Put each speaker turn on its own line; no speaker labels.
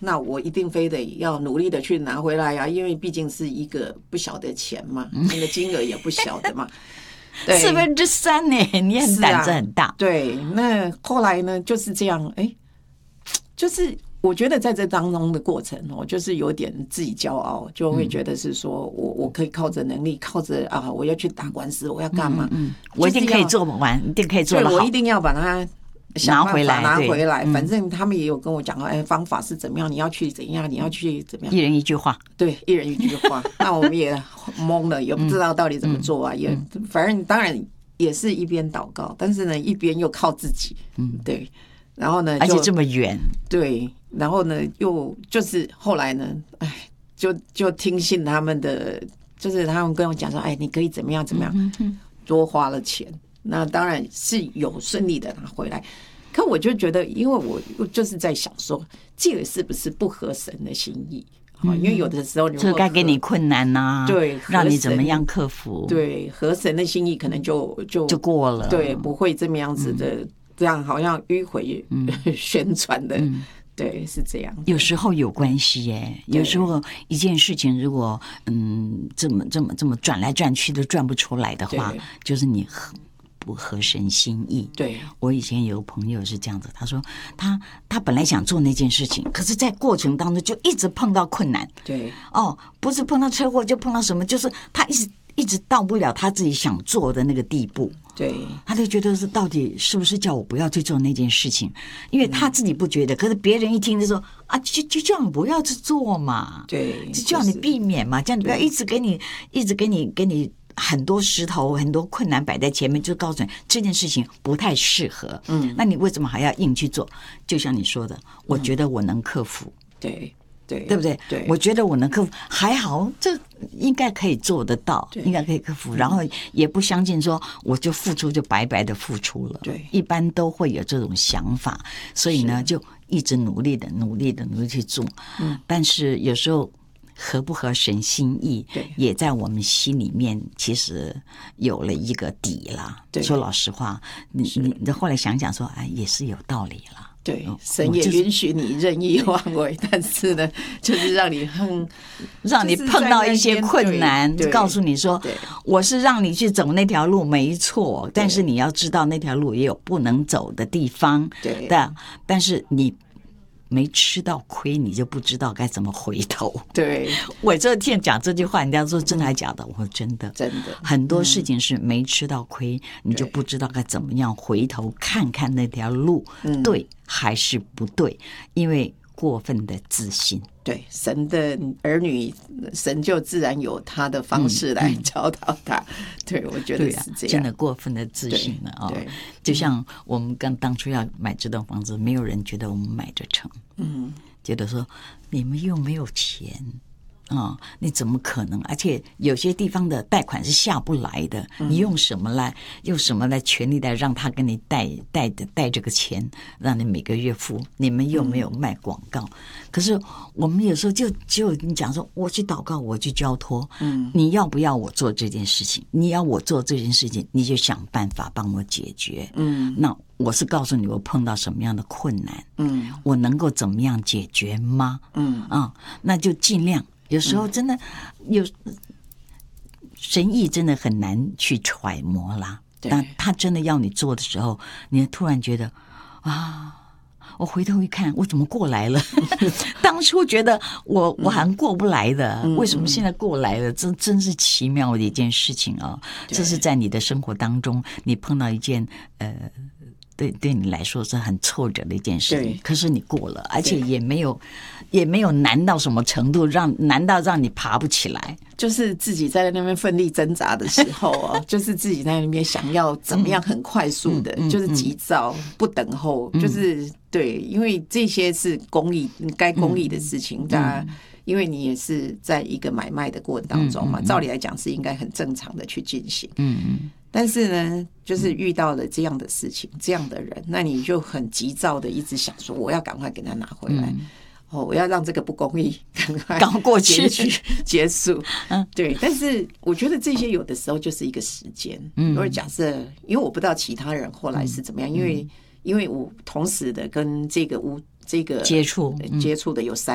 那我一定非得要努力的去拿回来呀，因为毕竟是一个不小的钱嘛，那个金额也不小的嘛。对
3/4呢，你很胆子很大。
对，那后来呢就是这样，就是我觉得在这当中的过程就是有点自己骄傲，就会觉得是说我可以靠着能力，靠着我要去打官司，我要干嘛？
我一定可以做完，一定可以做得好，
我一定要把它
拿回
来。反正他们也有跟我讲方法是怎么样，你要去怎样，你要去怎么样。
一人一句话，
对，一人一句话。那我们也懵了，也不知道到底怎么做啊。也反正当然也是一边祷告，但是呢，一边又靠自己。对。然后呢，
而且这么远，
对。然后呢，又就是后来呢，就听信他们的，就是他们跟我讲说，你可以怎么样怎么样，多花了钱。那当然是有顺利的拿回来，可我就觉得，因为我就是在想说，这个是不是不合神的心意？因为有的时候
这该给你困难呐，
对，
让你怎么样克服？
对，合神的心意可能就
过了，
对，不会这么样子的，这样好像迂回宣传的。对，是这样。
有时候有关系耶，有时候一件事情如果这么转来转去都转不出来的话，就是你不合神心意。
对，
我以前有个朋友是这样子，他说他本来想做那件事情，可是在过程当中就一直碰到困难。
对，
不是碰到车祸就碰到什么，就是他一直到不了他自己想做的那个地步。
对，
他就觉得是到底是不是叫我不要去做那件事情，因为他自己不觉得，可是别人一听就说就叫你不要去做嘛，
对，
就叫你避免嘛，叫你不要一直给你很多石头很多困难摆在前面，就告诉你这件事情不太适合。那你为什么还要硬去做？就像你说的，我觉得我能克服。对不对？
对，
我觉得我能克服，还好，这应该可以做得到，应该可以克服。然后也不相信说我就付出就白白的付出了。
对，
一般都会有这种想法，所以呢，就一直努力的去做。但是有时候合不合神心意，也在我们心里面其实有了一个底啦。说老实话，你后来想想说，也是有道理啦。
对，神也允许你任意妄为，但是呢，就是让你
碰到一些困难，告诉你说，我是让你去走那条路没错，但是你要知道那条路也有不能走的地方。
对，
但是你没吃到亏，你就不知道该怎么回头。
对，
我这天讲这句话，人家说真的还假的？我说真的，很多事情是没吃到亏，你就不知道该怎么样回头看看那条路对还是不对，因为过分的自信。
对，神的儿女，神就自然有他的方式来教导他。对，我觉得是这样。
真的过分的自信了对，就像我们当初要买这栋房子，没有人觉得我们买得成。觉得说你们又没有钱你怎么可能？而且有些地方的贷款是下不来的，你用什么来权利来让他跟你贷这个钱，让你每个月付？你们又没有卖广告，可是我们有时候就你讲说，我去祷告，我去交托，你要不要我做这件事情？你要我做这件事情，你就想办法帮我解决。那我是告诉你我碰到什么样的困难，我能够怎么样解决吗？那就尽量。有时候真的有神意，真的很难去揣摩啦。当他真的要你做的时候，你突然觉得我回头一看，我怎么过来了？当初觉得我还过不来的，为什么现在过来了？这真是奇妙的一件事情啊！这是在你的生活当中，你碰到一件对你来说是很挫折的一件事情，可是你过了，而且也没有难到什么程度，难到让你爬不起来。
就是自己在那边奋力挣扎的时候就是自己在那边想要怎么样很快速的，就是急躁不等候，就是对，因为这些是公益该公益的事情，因为你也是在一个买卖的过程当中嘛，照理来讲是应该很正常的去进行。但是呢，就是遇到了这样的事情，这样的人，那你就很急躁的一直想说，我要赶快给他拿回来，我要让这个不公义赶快
过去
结束。对。但是我觉得这些有的时候就是一个时间。如果假设，因为我不知道其他人后来是怎么样，因为我同时的跟这个接触的有3